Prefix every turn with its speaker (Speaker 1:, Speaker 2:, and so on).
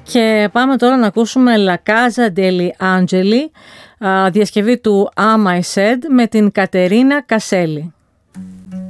Speaker 1: Και πάμε τώρα να ακούσουμε La Casa degli Angeli, διασκευή του Am I Said με την Κατερίνα Κασέλη.